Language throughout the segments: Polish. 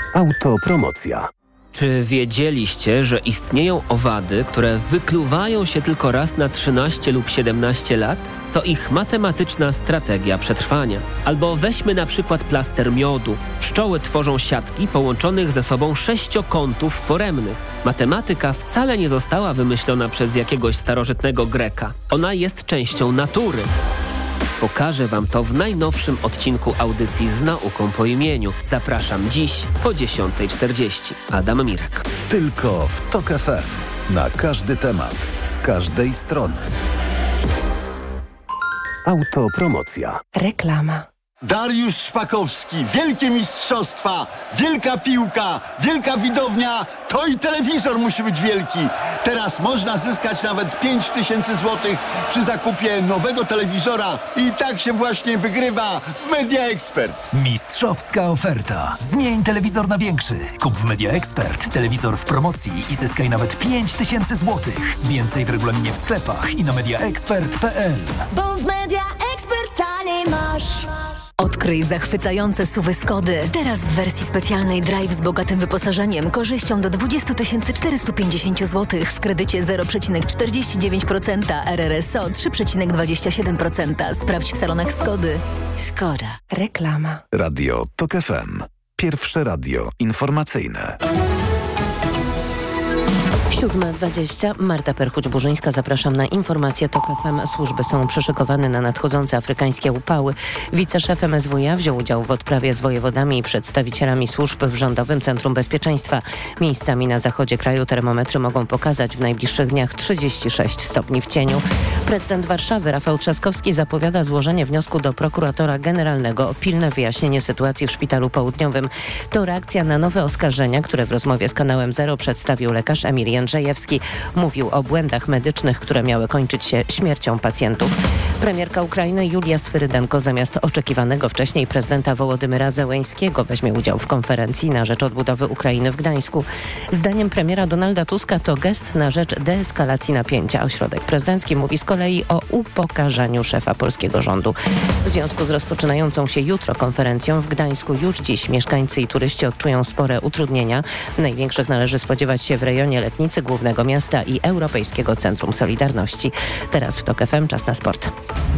Autopromocja. Czy wiedzieliście, że istnieją owady, które wykluwają się tylko raz na 13 lub 17 lat? To ich matematyczna strategia przetrwania. Albo weźmy na przykład plaster miodu. Pszczoły tworzą siatki połączonych ze sobą sześciokątów foremnych. Matematyka wcale nie została wymyślona przez jakiegoś starożytnego Greka. Ona jest częścią natury. Pokażę Wam to w najnowszym odcinku audycji z nauką po imieniu. Zapraszam dziś po 10:40. Adam Mirek. Tylko w TOK FM. Na każdy temat, z każdej strony. Autopromocja. Reklama. Dariusz Szpakowski, wielkie mistrzostwa, wielka piłka, wielka widownia, to i telewizor musi być wielki. Teraz można zyskać nawet 5000 zł przy zakupie nowego telewizora i tak się właśnie wygrywa w Media Expert. Mistrzowska oferta. Zmień telewizor na większy. Kup w Media Expert telewizor w promocji i zyskaj nawet 5000 zł. Więcej w regulaminie w sklepach i na mediaexpert.pl. Bo w Media Expert taniej masz. Odkryj zachwycające SUV-y Skody. Teraz w wersji specjalnej Drive z bogatym wyposażeniem, korzyścią do 20 450 zł w kredycie 0,49%, RRSO 3,27%. Sprawdź w salonach Skody. Skoda. Reklama. Radio TOK FM. Pierwsze radio informacyjne. 7:20. Marta Perchuć-Burzyńska. Zapraszam na informacje TOK FM. Służby są przyszykowane na nadchodzące afrykańskie upały. Wiceszef MSWiA wziął udział w odprawie z wojewodami i przedstawicielami służb w Rządowym Centrum Bezpieczeństwa. Miejscami na zachodzie kraju termometry mogą pokazać w najbliższych dniach 36 stopni w cieniu. Prezydent Warszawy Rafał Trzaskowski zapowiada złożenie wniosku do prokuratora generalnego o pilne wyjaśnienie sytuacji w Szpitalu Południowym. To reakcja na nowe oskarżenia, które w rozmowie z kanałem Zero przedstawił lekarz Emil Jędrzejewski. Mówił o błędach medycznych, które miały kończyć się śmiercią pacjentów. Premierka Ukrainy Julia Swyrydenko zamiast oczekiwanego wcześniej prezydenta Wołodymyra Zełeńskiego weźmie udział w konferencji na rzecz odbudowy Ukrainy w Gdańsku. Zdaniem premiera Donalda Tuska to gest na rzecz deeskalacji napięcia. Ośrodek prezydencki mówi z kolei o upokarzaniu szefa polskiego rządu. W związku z rozpoczynającą się jutro konferencją w Gdańsku już dziś mieszkańcy i turyści odczują spore utrudnienia. Największych należy spodziewać się w rejonie Letnicy, Głównego Miasta i Europejskiego Centrum Solidarności. Teraz w TOK FM czas na sport.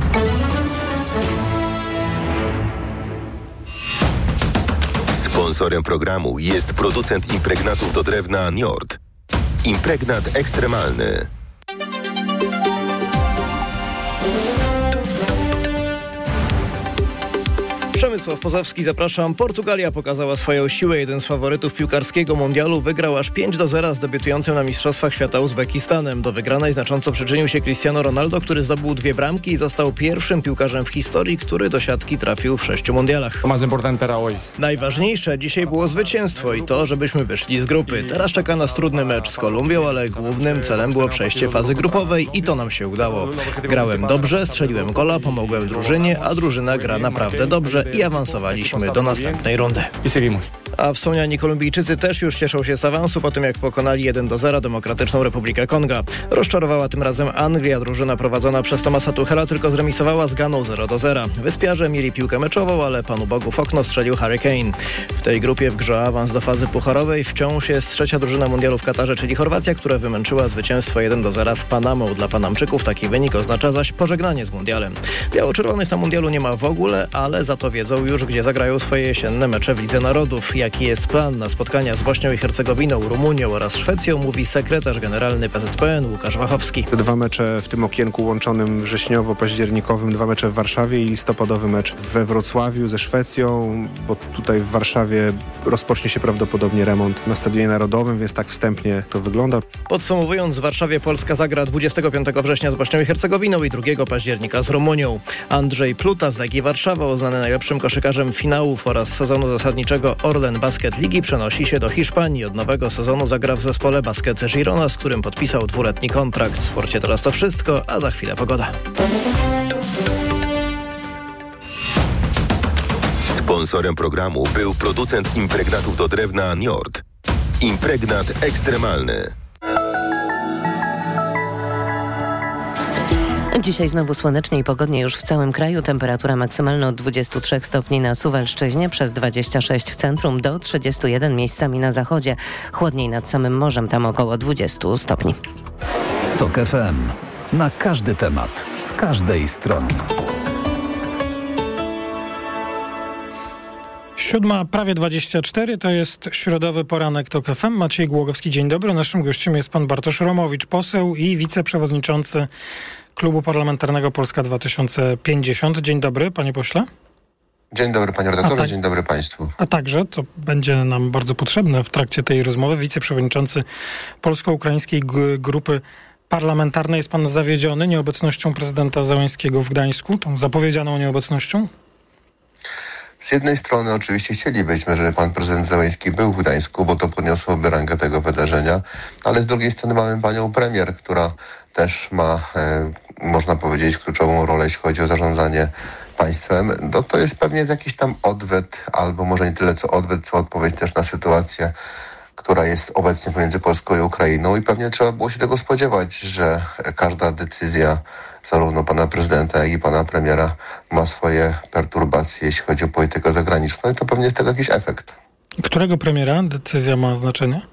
Sponsorem programu jest producent impregnatów do drewna Njord. Impregnat ekstremalny. Przemysław Pozowski, zapraszam. Portugalia pokazała swoją siłę. Jeden z faworytów piłkarskiego mundialu wygrał aż 5-0 z debiutującym na Mistrzostwach Świata Uzbekistanem. Do wygranej znacząco przyczynił się Cristiano Ronaldo, który zdobył 2 bramki i został pierwszym piłkarzem w historii, który do siatki trafił w 6 mundialach. Najważniejsze dzisiaj było zwycięstwo i to, żebyśmy wyszli z grupy. Teraz czeka nas trudny mecz z Kolumbią, ale głównym celem było przejście fazy grupowej i to nam się udało. Grałem dobrze, strzeliłem gola, pomogłem drużynie, a drużyna gra naprawdę dobrze i awansowaliśmy do następnej rundy. A wspomniani Kolumbijczycy też już cieszą się z awansu po tym, jak pokonali 1-0 Demokratyczną Republikę Konga. Rozczarowała tym razem Anglia. Drużyna prowadzona przez Thomasa Tuchela tylko zremisowała z Ganą 0-0. Wyspiarze mieli piłkę meczową, ale Panu Bogu w okno strzelił Harry Kane. W tej grupie w grze o awans do fazy pucharowej wciąż jest trzecia drużyna mundialu w Katarze, czyli Chorwacja, która wymęczyła zwycięstwo 1-0 z Panamą. Dla Panamczyków taki wynik oznacza zaś pożegnanie z mundialem. Biało-czerwonych na mundialu nie ma w ogóle, ale za to wiedzą już, gdzie zagrają swoje jesienne mecze w Lidze Narodów. Jaki jest plan na spotkania z Bośnią i Hercegowinę, Rumunią oraz Szwecją, mówi sekretarz generalny PZPN Łukasz Wachowski. 2 mecze w tym okienku łączonym wrześniowo-październikowym, 2 mecze w Warszawie i listopadowy mecz we Wrocławiu ze Szwecją, bo tutaj w Warszawie rozpocznie się prawdopodobnie remont na Stadionie Narodowym, więc tak wstępnie to wygląda. Podsumowując, w Warszawie Polska zagra 25 września z Bośnią i Hercegowiną i 2 października z Rumunią. Andrzej Pluta z Legii Warszawa, uznany najlepszym koszykarzem finałów oraz sezonu zasadniczego Orlen Basket Ligi, przenosi się do Hiszpanii. Od nowego sezonu zagra w zespole Basket Girona, z którym podpisał 2-letni kontrakt. W sporcie teraz to wszystko, a za chwilę pogoda. Sponsorem programu był producent impregnatów do drewna Njord. Impregnat ekstremalny. Dzisiaj znowu słonecznie i pogodnie już w całym kraju. Temperatura maksymalna od 23 stopni na Suwalszczyźnie, przez 26 w centrum, do 31 miejscami na zachodzie. Chłodniej nad samym morzem, tam około 20 stopni. TOK FM. Na każdy temat, z każdej strony. 7, prawie 24, to jest środowy poranek TOK FM. Maciej Głogowski, dzień dobry. Naszym gościem jest pan Bartosz Romowicz, poseł i wiceprzewodniczący Klubu Parlamentarnego Polska 2050. Dzień dobry, panie pośle. Dzień dobry, panie redaktorze, dzień dobry państwu. A także, co będzie nam bardzo potrzebne w trakcie tej rozmowy, wiceprzewodniczący Polsko-Ukraińskiej Grupy Parlamentarnej. Jest pan zawiedziony nieobecnością prezydenta Zełenskiego w Gdańsku, tą zapowiedzianą nieobecnością? Z jednej strony oczywiście chcielibyśmy, żeby pan prezydent Zełenski był w Gdańsku, bo to podniosłoby rangę tego wydarzenia, ale z drugiej strony mamy panią premier, która też ma, można powiedzieć, kluczową rolę, jeśli chodzi o zarządzanie państwem. No to jest pewnie jakiś tam odwet, albo może nie tyle co odwet, co odpowiedź też na sytuację, która jest obecnie pomiędzy Polską i Ukrainą, i pewnie trzeba było się tego spodziewać, że każda decyzja zarówno pana prezydenta, jak i pana premiera ma swoje perturbacje, jeśli chodzi o politykę zagraniczną, i to pewnie jest tego jakiś efekt. Którego premiera decyzja ma znaczenie?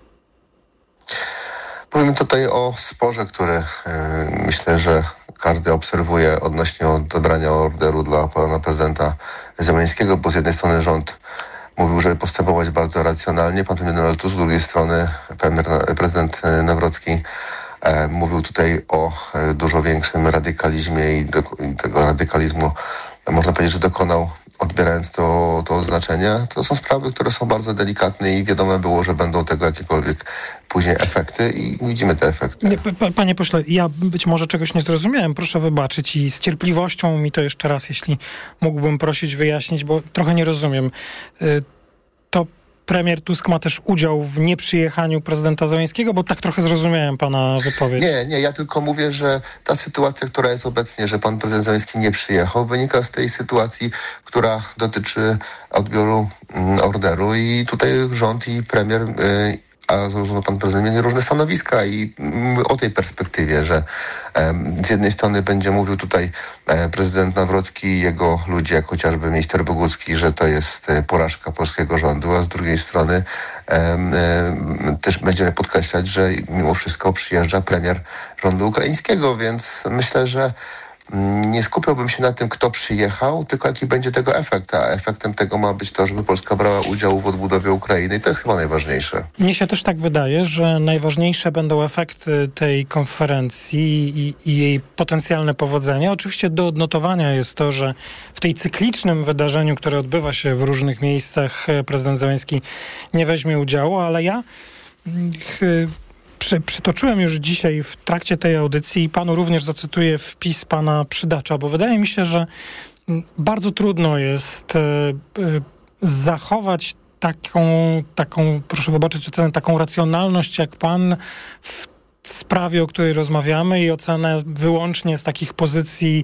Powiem tutaj o sporze, który myślę, że każdy obserwuje odnośnie odebrania orderu dla pana prezydenta Zełenskiego, bo z jednej strony rząd mówił, żeby postępować bardzo racjonalnie, pan premier Donald Tusk, z drugiej strony prezydent Nawrocki mówił tutaj o dużo większym radykalizmie i tego radykalizmu można powiedzieć, że dokonał, odbierając to oznaczenie. To są sprawy, które są bardzo delikatne i wiadomo było, że będą tego jakiekolwiek później efekty i widzimy te efekty. Panie pośle, ja być może czegoś nie zrozumiałem, proszę wybaczyć, i z cierpliwością mi to jeszcze raz, jeśli mógłbym prosić, wyjaśnić, bo trochę nie rozumiem. To premier Tusk ma też udział w nieprzyjechaniu prezydenta Zełenskiego, bo tak trochę zrozumiałem pana wypowiedź. Nie, ja tylko mówię, że ta sytuacja, która jest obecnie, że pan prezydent Zełenski nie przyjechał, wynika z tej sytuacji, która dotyczy odbioru orderu, i tutaj rząd i premier, a zarówno pan prezydent mieli różne stanowiska, i o tej perspektywie, że z jednej strony będzie mówił tutaj prezydent Nawrocki i jego ludzie, jak chociażby minister Bogucki, że to jest porażka polskiego rządu, a z drugiej strony też będziemy podkreślać, że mimo wszystko przyjeżdża premier rządu ukraińskiego, więc myślę, że nie skupiałbym się na tym, kto przyjechał, tylko jaki będzie tego efekt. A efektem tego ma być to, żeby Polska brała udział w odbudowie Ukrainy, i to jest chyba najważniejsze. Mnie się też tak wydaje, że najważniejsze będą efekty tej konferencji i jej potencjalne powodzenie. Oczywiście do odnotowania jest to, że w tej cyklicznym wydarzeniu, które odbywa się w różnych miejscach, prezydent Zełenski nie weźmie udziału, ale ja przytoczyłem już dzisiaj w trakcie tej audycji i panu również zacytuję wpis pana Przydacza, bo wydaje mi się, że bardzo trudno jest zachować taką, proszę wybaczyć ocenę, taką racjonalność jak pan w sprawie, o której rozmawiamy, i ocenę wyłącznie z takich pozycji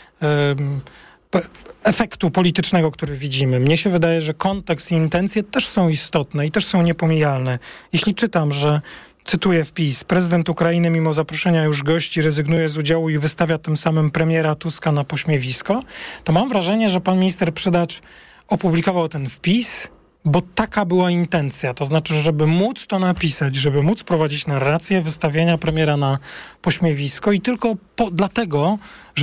efektu politycznego, który widzimy. Mnie się wydaje, że kontekst i intencje też są istotne i też są niepomijalne. Jeśli czytam, że, cytuję wpis, prezydent Ukrainy mimo zaproszenia już gości rezygnuje z udziału i wystawia tym samym premiera Tuska na pośmiewisko, to mam wrażenie, że pan minister Przydacz opublikował ten wpis, bo taka była intencja. To znaczy, żeby móc to napisać, żeby móc prowadzić narrację wystawienia premiera na pośmiewisko, i tylko dlatego, że